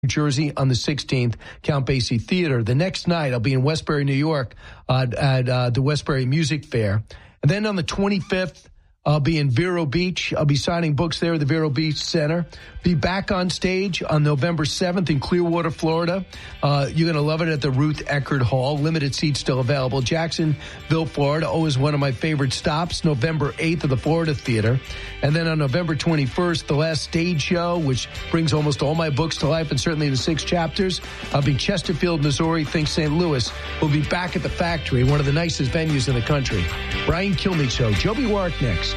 New Jersey on the 16th, Count Basie Theater. The next night, I'll be in Westbury, New York at the Westbury Music Fair. And then on the 25th, I'll be in Vero Beach. I'll be signing books there at the Vero Beach Center. Be back on stage on November 7th in Clearwater, Florida. You're going to love it at the Ruth Eckerd Hall. Limited seats still available. Jacksonville, Florida, always one of my favorite stops. November 8th at the Florida Theater. And then on November 21st, the last stage show, which brings almost all my books to life and certainly the 6 chapters. I'll be Chesterfield, Missouri. Think St. Louis. We'll be back at the Factory, one of the nicest venues in the country. Brian Kilmeade Show. Joby Warrick next.